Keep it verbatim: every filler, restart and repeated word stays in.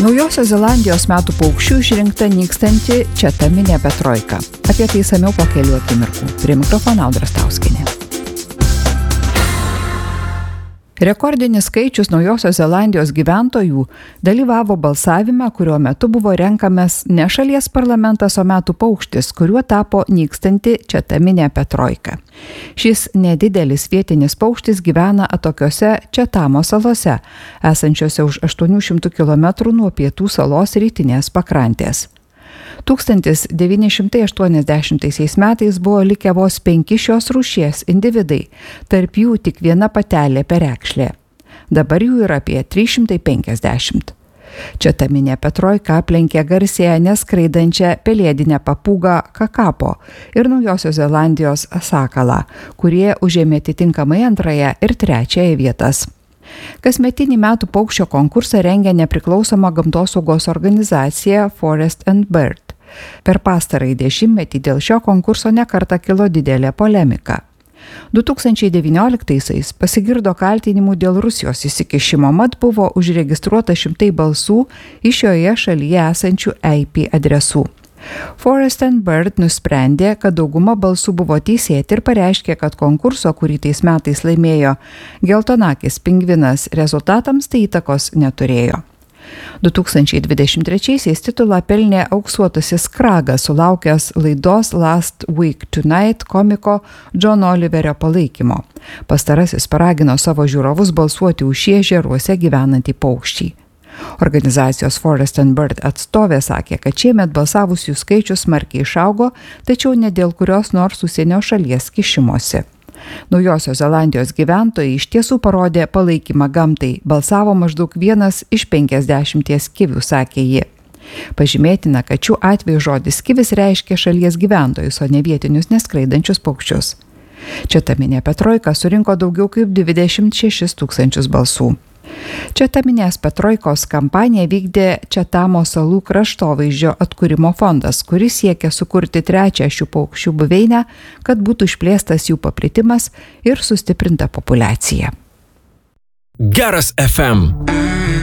Naujosios Zelandijos metų paukščių išrinkta nykstanti četaminė petroika. Apie tai išsamiau po kelių akimirkų. Prie mikrofono Audra Stauskienė. Rekordinis skaičius Naujosios Zelandijos gyventojų dalyvavo balsavime, kurio metu buvo renkamas ne šalies parlamentas, o metų paukštis, kuriuo tapo nykstanti četaminė petroika. Šis nedidelis vietinis paukštis gyvena atokiose Četamo salose, esančiose už aštuonių šimtų kilometrų nuo pietų salos rytinės pakrantės. tūkstantis devyni šimtai aštuoniasdešimtaisiais metais buvo likę vos penki šios rūšies individai, tarp jų tik viena patelė perekšlė. Dabar jų yra apie trys šimtai penkiasdešimt. Četaminė petroika aplenkė garsėją neskraidančią pelėdinę papūgą kakapo ir Naujosios Zelandijos sakalą, kurie užėmė atitinkamai antrąją ir trečiąją vietas. Kasmetinį metų paukščio konkursą rengia nepriklausoma gamtosaugos organizacija Forest and Bird. Per pastarąjį dešimtmetį dėl šio konkurso nekartą kilo didelė polemika. du tūkstančiai devynioliktaisiais pasigirdo kaltinimų dėl Rusijos įsikišimo, mat buvo užregistruota šimtai balsų iš šioje šalyje esančių I P adresų. Forest and Bird nusprendė, kad dauguma balsų buvo teisėti ir pareiškė, kad konkurso, kurį tais metais laimėjo geltonakis pingvinas, rezultatams tai įtakos neturėjo. du tūkstančiai dvidešimt trečiaisiais titulą pelnė auksuotasis kragas, sulaukęs laidos Last Week Tonight komiko John Oliverio palaikymo. Pastarasis paragino savo žiūrovus balsuoti už šį ežeruose gyvenantį paukštį. Organizacijos Forest and Bird atstovė sakė, kad šiemet balsavusių skaičius smarkiai išaugo, tačiau ne dėl kurios nors užsienio šalies kišimosi. Naujosios Zelandijos gyventojai iš tiesų parodė palaikymą gamtai, balsavo maždaug vienas iš penkiasdešimties kivių, sakė ji. Pažymėtina, kad šiuo atveju žodis kivis reiškia šalies gyventojus, o ne vietinius neskraidančius paukščius. Četaminė petroika surinko daugiau kaip dvidešimt šešis tūkstančius balsų. Četaminės petroikos kampaniją vykdė Četamo salų kraštovaizdžio atkūrimo fondas, kuris siekia sukurti trečią šių paukščių buveinę, kad būtų išplėstas jų paplitimas ir sustiprinta populiacija. Geras F M.